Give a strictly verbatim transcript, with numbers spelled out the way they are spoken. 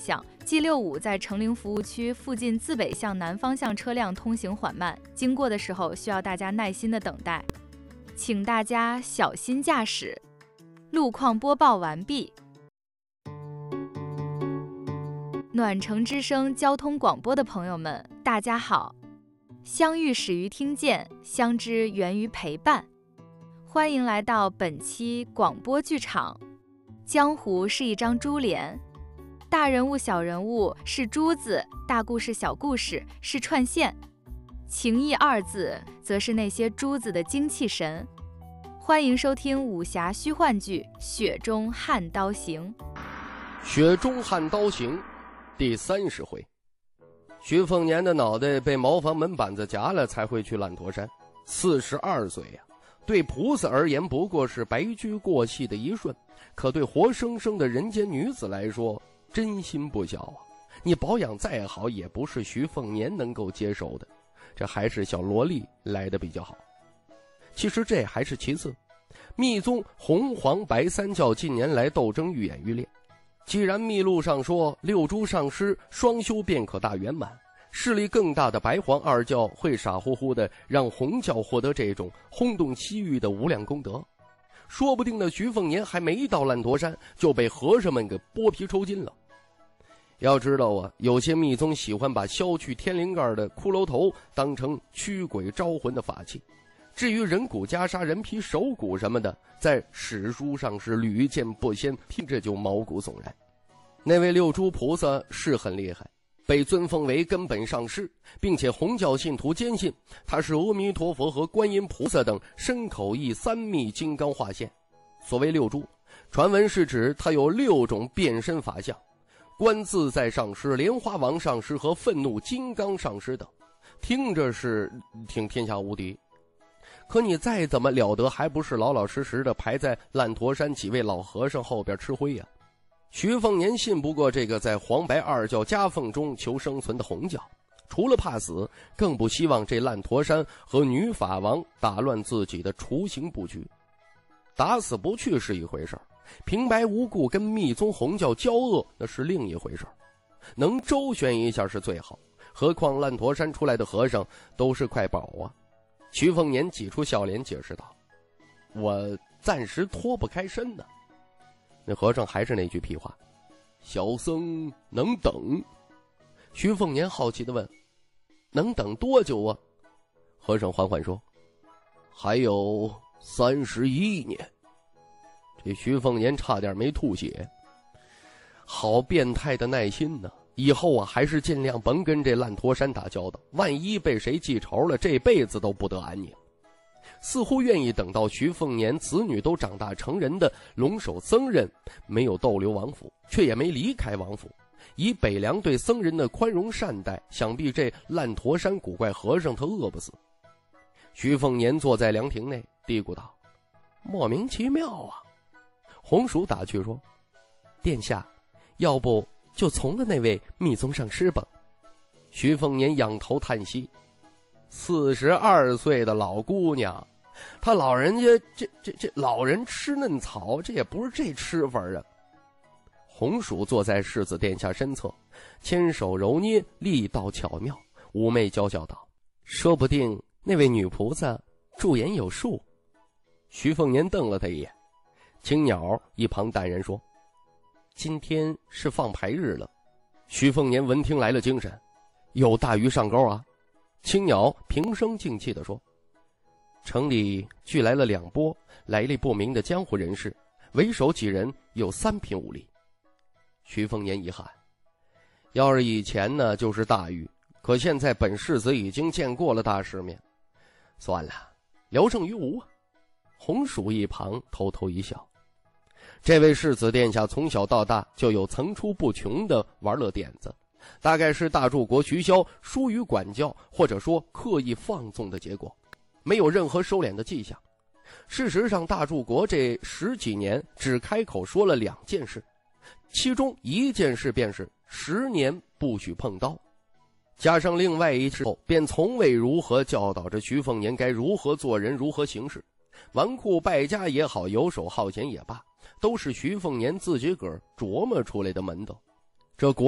向 G 六五 在成陵服务区附近自北向南方向车辆通行缓慢，经过的时候需要大家耐心的等待，请大家小心驾驶。路况播报完毕。暖城之声交通广播的朋友们，大家好！相遇始于听见，相知源于陪伴。欢迎来到本期广播剧场。江湖是一张珠帘，大人物小人物是珠子，大故事小故事是串线，情义二字则是那些珠子的精气神。欢迎收听武侠虚幻剧《雪中悍刀行》。 雪中悍刀行第三十回，徐凤年的脑袋被茅房门板子夹了，才会去烂驼山。四十二岁呀、啊，对菩萨而言不过是白驹过隙的一瞬，可对活生生的人间女子来说，真心不小啊！你保养再好，也不是徐凤年能够接受的，这还是小萝莉来的比较好。其实这还是其次，密宗红黄白三教近年来斗争愈演愈烈。既然密录上说六株上师双修便可大圆满，势力更大的白黄二教会傻乎乎的让红教获得这种轰动西域的无量功德，说不定那徐凤年还没到烂驼山就被和尚们给剥皮抽筋了。要知道啊，有些密宗喜欢把削去天灵盖的骷髅头当成驱鬼招魂的法器，至于人骨袈裟、人皮手骨什么的，在史书上是屡见不鲜，听着就毛骨悚然。那位六珠菩萨是很厉害，被尊奉为根本上师，并且红教信徒坚信他是阿弥陀佛和观音菩萨等身口意三密金刚化现。所谓六珠，传闻是指他有六种变身法相，观自在上师、莲花王上师和愤怒金刚上师等，听着是挺天下无敌。可你再怎么了得，还不是老老实实的排在烂驼山几位老和尚后边吃灰呀、啊？徐凤年信不过这个在黄白二教夹缝中求生存的红教，除了怕死，更不希望这烂驼山和女法王打乱自己的雏形布局。打死不去是一回事，平白无故跟密宗红教交恶那是另一回事，能周旋一下是最好，何况烂驼山出来的和尚都是块宝啊。徐凤年挤出笑脸解释道：我暂时脱不开身呢。那和尚还是那句屁话，小僧能等。徐凤年好奇地问：能等多久啊？和尚缓缓说：还有三十一年。这徐凤年差点没吐血，好变态的耐心呢！以后啊，还是尽量甭跟这烂驼山打交道，万一被谁记仇了，这辈子都不得安宁。似乎愿意等到徐凤年子女都长大成人的龙首僧人没有逗留王府，却也没离开王府，以北凉对僧人的宽容善待，想必这烂驼山古怪和尚他饿不死。徐凤年坐在凉亭内嘀咕道：莫名其妙啊。红薯打趣说：殿下，要不就从了那位密宗上师吧。徐凤年仰头叹息，四十二岁的老姑娘，她老人家这这这老人吃嫩草，这也不是这吃法啊。红薯坐在世子殿下身侧，牵手揉捏，力道巧妙，妩媚娇笑道：说不定那位女菩萨驻颜有术。徐凤年瞪了他一眼，青鸟一旁淡然说：今天是放牌日了。徐凤年闻听来了精神，有大鱼上钩啊。青鸟平声静气地说：城里聚来了两拨来历不明的江湖人士，为首几人有三品武力。徐凤年一喊，要是以前呢就是大鱼，可现在本世子已经见过了大世面，算了，聊胜于无啊。红薯一旁偷偷一笑，这位世子殿下从小到大就有层出不穷的玩乐点子，大概是大柱国徐骁疏于管教，或者说刻意放纵的结果，没有任何收敛的迹象。事实上，大柱国这十几年只开口说了两件事，其中一件事便是十年不许碰刀，加上另外一事后，便从未如何教导着徐凤年该如何做人，如何行事。纨绔败家也好，游手好闲也罢，都是徐凤年自己个儿琢磨出来的门道。这国